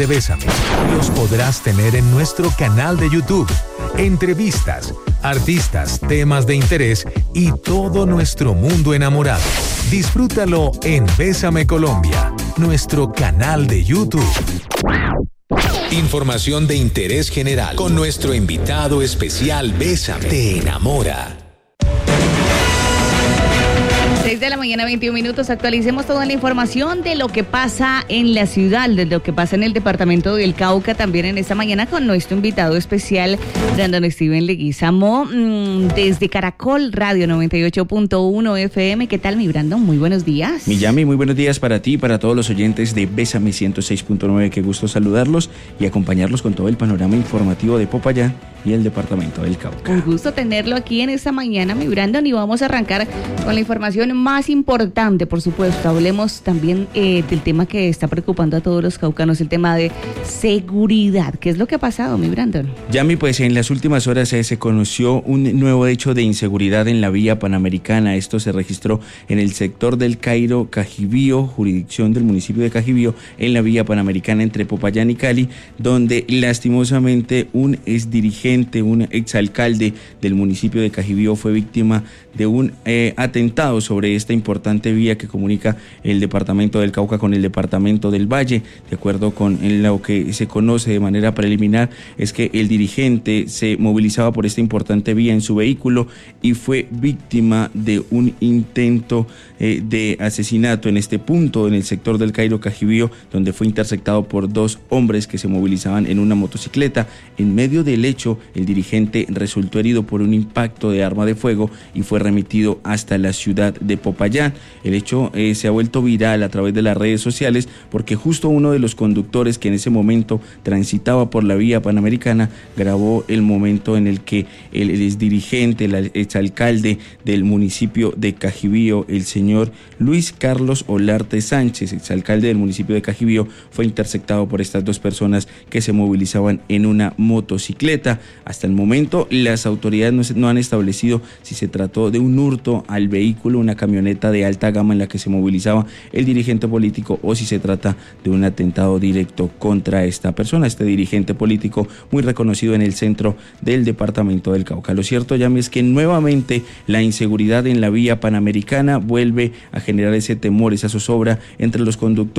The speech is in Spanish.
de Bésame los podrás tener en nuestro canal de YouTube. Entrevistas, artistas, temas de interés y todo nuestro mundo enamorado. Disfrútalo en Bésame Colombia, nuestro canal de YouTube. Información de interés general con nuestro invitado especial Bésame. Te enamora. 6 de la mañana, 21 minutos. Actualicemos toda la información de lo que pasa en la ciudad, de lo que pasa en el departamento del Cauca, también en esta mañana con nuestro invitado especial, Brandon Steven Leguizamo, desde Caracol Radio 98.1 FM. ¿Qué tal, mi Brandon? Muy buenos días. Mi Yami, muy buenos días para ti y para todos los oyentes de Bésame 106.9. Qué gusto saludarlos y acompañarlos con todo el panorama informativo de Popayán y el departamento del Cauca. Un gusto tenerlo aquí en esta mañana, mi Brandon, y vamos a arrancar con la información más importante, por supuesto. Hablemos también del tema que está preocupando a todos los caucanos, el tema de seguridad. ¿Qué es lo que ha pasado, mi Brandon? Yami, pues en las últimas horas se conoció un nuevo hecho de inseguridad en la vía panamericana. Esto se registró en el sector del Cairo, Cajibío, jurisdicción del municipio de Cajibío, en la vía panamericana entre Popayán y Cali, donde lastimosamente un exdirigente, un exalcalde del municipio de Cajibío fue víctima de un atentado sobre esta importante vía que comunica el departamento del Cauca con el departamento del Valle. De acuerdo con lo que se conoce de manera preliminar, es que el dirigente se movilizaba por esta importante vía en su vehículo y fue víctima de un intento de asesinato en este punto, en el sector del Cairo Cajibío, donde fue interceptado por dos hombres que se movilizaban en una motocicleta. En medio del hecho, el dirigente resultó herido por un impacto de arma de fuego y fue remitido hasta la ciudad de Popayán. El hecho se ha vuelto viral a través de las redes sociales porque justo uno de los conductores que en ese momento transitaba por la vía panamericana grabó el momento en el que el exdirigente, el exalcalde del municipio de Cajibío, el señor Luis Carlos Olarte Sánchez, exalcalde del municipio de Cajibío, fue interceptado por estas dos personas que se movilizaban en una motocicleta. Hasta el momento las autoridades no han establecido si se trató de un hurto al vehículo, una camioneta de alta gama en la que se movilizaba el dirigente político, o si se trata de un atentado directo contra esta persona, este dirigente político muy reconocido en el centro del departamento del Cauca. Lo cierto, Yami, es que nuevamente la inseguridad en la vía panamericana vuelve a generar ese temor, esa zozobra entre los conductores